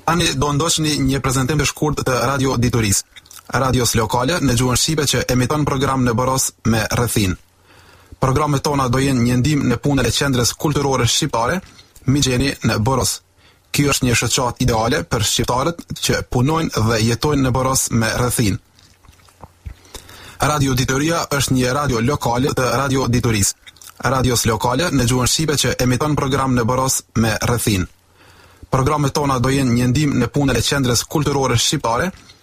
Tani do ndoqni një prezantim të shkurt të Radio Diturisë, radios lokale në gjuhën shqipe që emiton program në Boros me rrethin. Programet tona do jenë një ndihmë në punën e qendrës kulturore shqiptare Migjeni në Boros. Ky është një shoqat ideale për shqiptarët që punojnë dhe jetojnë në Boros me rrethin. Radio Dituria është një radio lokale të Radio Diturisë, radios lokale në gjuhën shqipe që emiton program në Boros me rrethin. Programet tona do jenë një ndihmë në punën e qendrës kulturore shqiptare